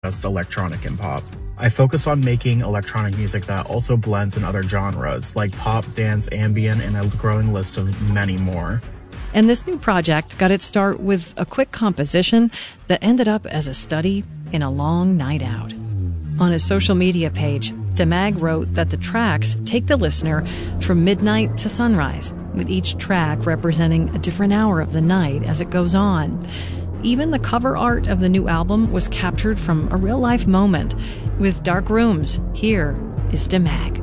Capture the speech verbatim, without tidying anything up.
just electronic and pop. I focus on making electronic music that also blends in other genres, like pop, dance, ambient, and a growing list of many more. And this new project got its start with a quick composition that ended up as a study in a long night out. On his social media page, Demag wrote that the tracks take the listener from midnight to sunrise, with each track representing a different hour of the night as it goes on. Even the cover art of the new album was captured from a real-life moment. With dark rooms, here is Demag.